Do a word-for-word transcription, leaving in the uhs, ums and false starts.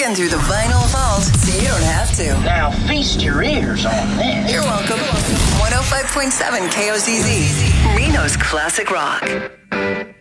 been through the vinyl vault, so you don't have to. Now feast your ears on this. You're welcome. one oh five point seven K O Z Z, Reno's Classic Rock.